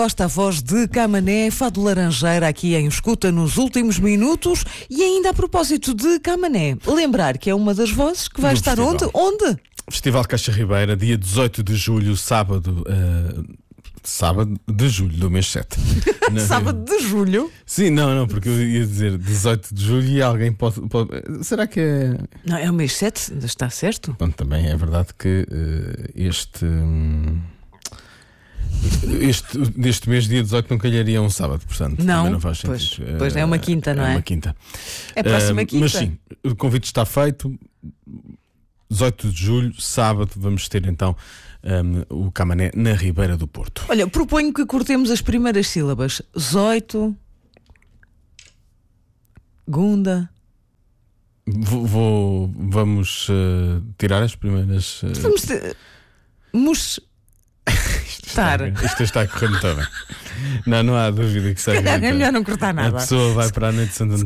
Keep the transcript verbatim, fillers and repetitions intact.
Gosta a voz de Camané, Fado Laranjeira, aqui em Escuta nos últimos minutos. E ainda a propósito de Camané, lembrar que é uma das vozes que vai Do estar festival. onde? Onde? Festival de Caixa Ribeira, dia dezoito de julho, sábado. uh, sábado de julho do mês sete. Não, Sábado de julho. Sim, não, não, porque eu ia dizer dezoito de julho e alguém pode. pode será que é. Não, é o mês sete, está certo? Bom, também é verdade que uh, este. hum, Este, deste mês, dia dezoito, não calharia um sábado, portanto, Não, também não faz pois, sentido. pois é uma quinta, não é? É uma quinta. É a próxima Ah, quinta. Mas sim, o convite está feito. dezoito de julho, sábado, vamos ter então um, o Camané na Ribeira do Porto. Olha, proponho que cortemos as primeiras sílabas. Zoito, Gunda. Vou, vou- vamos uh, tirar as primeiras. uh, Vamos ter... Mus... Estar. Isto está a correr muito bem. Não, não há dúvida que seja. É melhor não cortar A nada. pessoa vai para a noite de Santo